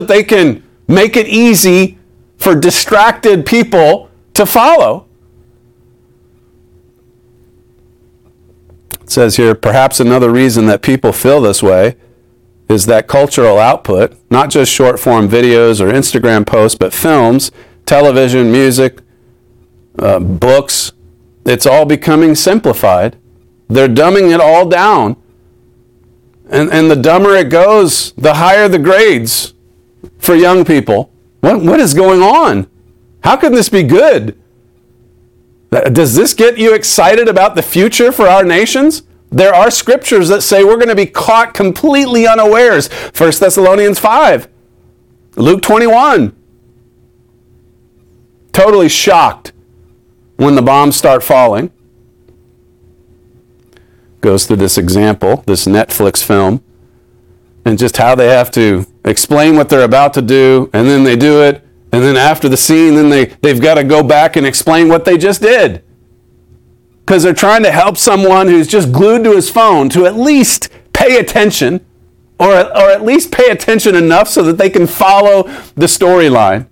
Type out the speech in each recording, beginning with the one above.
they can make it easy for distracted people to follow. It says here, perhaps another reason that people feel this way is that cultural output, not just short-form videos or Instagram posts, but films, television, music, books, it's all becoming simplified. They're dumbing it all down. And the dumber it goes, the higher the grades for young people. What is going on? How can this be good? Does this get you excited about the future for our nations? There are scriptures that say we're going to be caught completely unawares. 1 Thessalonians 5, Luke 21. Totally shocked when the bombs start falling. Goes through this example, this Netflix film, and just how they have to explain what they're about to do, and then they do it, and then after the scene, then they've got to go back and explain what they just did. Because they're trying to help someone who's just glued to his phone to at least pay attention, or at least pay attention enough so that they can follow the storyline.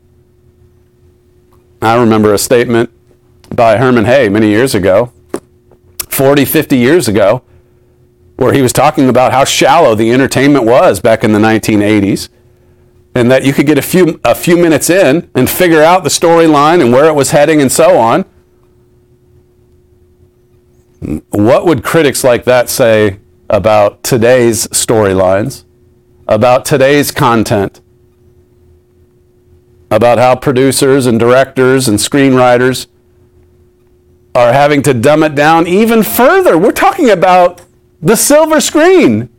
I remember a statement by Herman Hay many years ago, 40, 50 years ago, where he was talking about how shallow the entertainment was back in the 1980s, and that you could get a few minutes in and figure out the storyline and where it was heading and so on. What would critics like that say about today's storylines, about today's content, about how producers and directors and screenwriters are having to dumb it down even further? We're talking about the silver screen.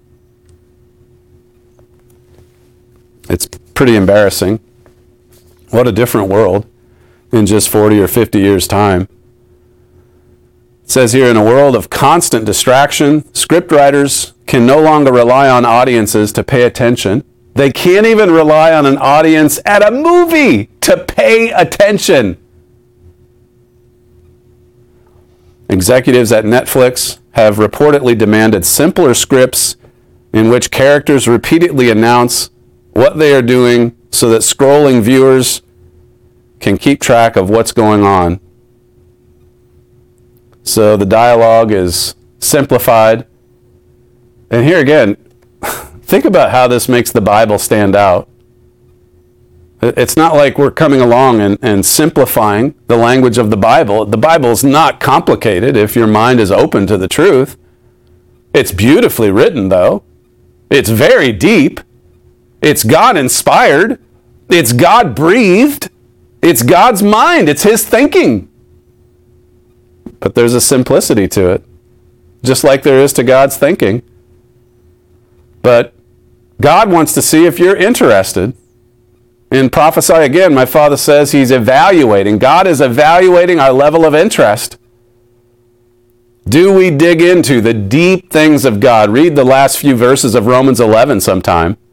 It's pretty embarrassing. What a different world in just 40 or 50 years' time. It says here, in a world of constant distraction, scriptwriters can no longer rely on audiences to pay attention. They can't even rely on an audience at a movie to pay attention. Executives at Netflix have reportedly demanded simpler scripts in which characters repeatedly announce what they are doing so that scrolling viewers can keep track of what's going on. So the dialogue is simplified. And here again, think about how this makes the Bible stand out. It's not like we're coming along and simplifying the language of the Bible. The Bible is not complicated if your mind is open to the truth. It's beautifully written, though. It's very deep. It's God-inspired. It's God-breathed. It's God's mind. It's His thinking. But there's a simplicity to it, just like there is to God's thinking. But God wants to see if you're interested. In Prophesy Again, my father says He's evaluating. God is evaluating our level of interest. Do we dig into the deep things of God? Read the last few verses of Romans 11 sometime.